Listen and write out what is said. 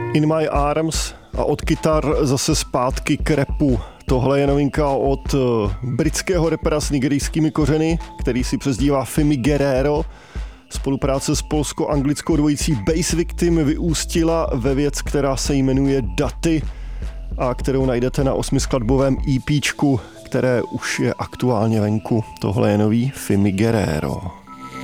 In My Arms a od kytar zase zpátky k rapu. Tohle je novinka od britského rapera s nigerijskými kořeny, který si přezdívá Fimi Guerrero. Spolupráce s polsko-anglickou dvojicí Bass Victim vyústila ve věc, která se jmenuje Daty a kterou najdete na 8skladbovém EPčku, které už je aktuálně venku. Tohle je nový Fimi Guerrero.